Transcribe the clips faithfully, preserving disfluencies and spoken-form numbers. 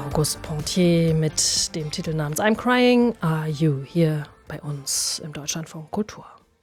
Auguste Pontier mit dem Titel namens I'm Crying, Are You? Hier bei uns im Deutschlandfunk Kultur.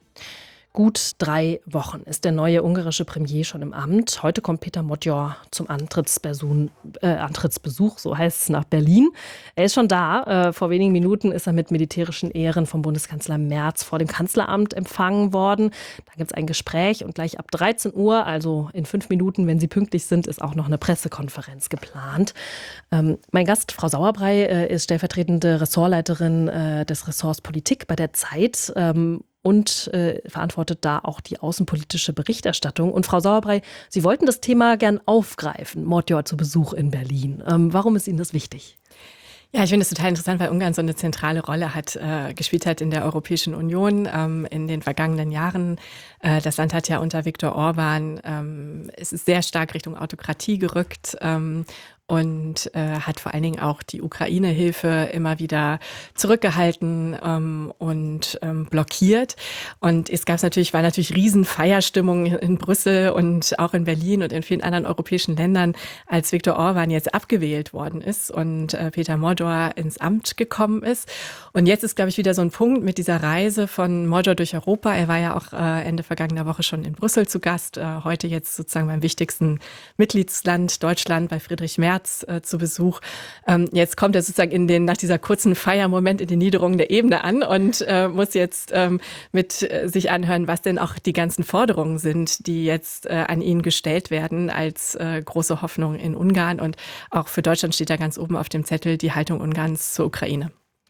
Gut drei Wochen ist der neue ungarische Premier schon im Amt. Heute kommt Péter Modor zum Antrittsbesuch, äh, Antrittsbesuch, so heißt es, nach Berlin. Er ist schon da. Äh, vor wenigen Minuten ist er mit militärischen Ehren vom Bundeskanzler Merz vor dem Kanzleramt empfangen worden. Da gibt es ein Gespräch und gleich ab dreizehn Uhr, also in fünf Minuten, wenn Sie pünktlich sind, ist auch noch eine Pressekonferenz geplant. Ähm, mein Gast, Frau Sauerbrey, äh, ist stellvertretende Ressortleiterin äh, des Ressorts Politik bei der Zeit. Ähm, und äh, verantwortet da auch die außenpolitische Berichterstattung. Und Frau Sauerbrey, Sie wollten das Thema gern aufgreifen, Modor zu Besuch in Berlin. Ähm, warum ist Ihnen das wichtig? Ja, ich finde es total interessant, weil Ungarn so eine zentrale Rolle hat, äh, gespielt hat in der Europäischen Union ähm, in den vergangenen Jahren. Äh, das Land hat ja unter Viktor Orbán, ähm, es ist sehr stark Richtung Autokratie gerückt. Ähm, und äh, hat vor allen Dingen auch die Ukraine-Hilfe immer wieder zurückgehalten ähm, und ähm, blockiert. Und es gab natürlich, war natürlich riesen Feierstimmung in Brüssel und auch in Berlin und in vielen anderen europäischen Ländern, als Viktor Orbán jetzt abgewählt worden ist und äh, Péter Modor ins Amt gekommen ist. Und jetzt ist, glaube ich, wieder so ein Punkt mit dieser Reise von Modor durch Europa. Er war ja auch äh, Ende vergangener Woche schon in Brüssel zu Gast, äh, heute jetzt sozusagen beim wichtigsten Mitgliedsland Deutschland bei Friedrich Merz zu Besuch. Ähm, jetzt kommt er sozusagen in den, nach dieser kurzen Feiermoment in die Niederung der Ebene an und äh, muss jetzt ähm, mit äh, sich anhören, was denn auch die ganzen Forderungen sind, die jetzt äh, an ihn gestellt werden als äh, große Hoffnung in Ungarn. Und auch für Deutschland steht da ganz oben auf dem Zettel die Haltung Ungarns zur Ukraine.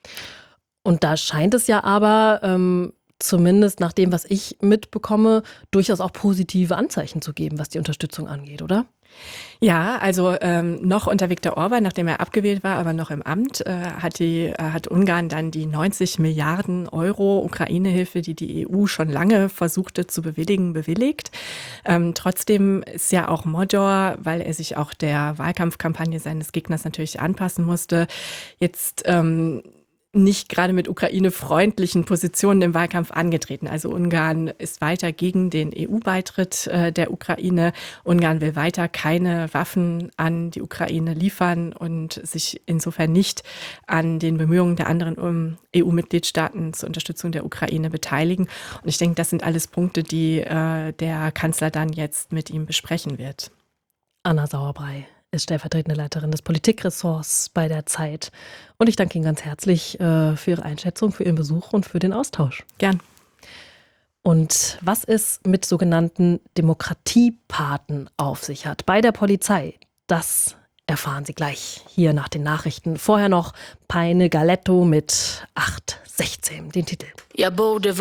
Und da scheint es ja aber, ähm, zumindest nach dem, was ich mitbekomme, durchaus auch positive Anzeichen zu geben, was die Unterstützung angeht, oder? Ja, also ähm, noch unter Viktor Orbán, nachdem er abgewählt war, aber noch im Amt, äh, hat, die, äh, hat Ungarn dann die neunzig Milliarden Euro Ukraine-Hilfe, die die E U schon lange versuchte zu bewilligen, bewilligt. Ähm, trotzdem ist ja auch Modor, weil er sich auch der Wahlkampfkampagne seines Gegners natürlich anpassen musste, jetzt ähm, nicht gerade mit Ukraine-freundlichen Positionen im Wahlkampf angetreten. Also Ungarn ist weiter gegen den E U-Beitritt äh, der Ukraine. Ungarn will weiter keine Waffen an die Ukraine liefern und sich insofern nicht an den Bemühungen der anderen um, E U-Mitgliedstaaten zur Unterstützung der Ukraine beteiligen. Und ich denke, das sind alles Punkte, die äh, der Kanzler dann jetzt mit ihm besprechen wird. Anna Sauerbrey ist stellvertretende Leiterin des Politikressorts bei der Zeit. Und ich danke Ihnen ganz herzlich äh, für Ihre Einschätzung, für Ihren Besuch und für den Austausch. Gern. Und was es mit sogenannten Demokratiepaten auf sich hat bei der Polizei, das erfahren Sie gleich hier nach den Nachrichten. Vorher noch Peine Galetto mit acht sechzehn, den Titel. Ja, Bode